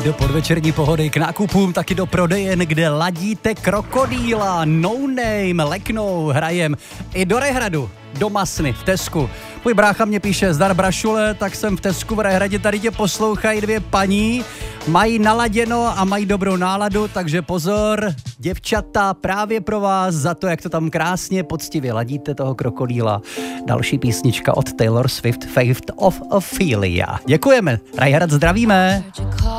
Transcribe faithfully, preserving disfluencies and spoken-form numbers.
do podvečerní pohody, k nákupům, taky do prodejen, kde ladíte krokodýla, No Name, Leknou, hrajem i do Rehradu, do Masny, v Tesku. Můj brácha mě píše, zdar brašule, tak jsem v Tesku v Rehradě, tady tě poslouchají dvě paní, mají naladěno a mají dobrou náladu, takže pozor, děvčata, právě pro vás za to, jak to tam krásně, poctivě ladíte toho krokodýla. Další písnička od Taylor Swift, Faith of Ophelia. Děkujeme, Rajhrad zdravíme.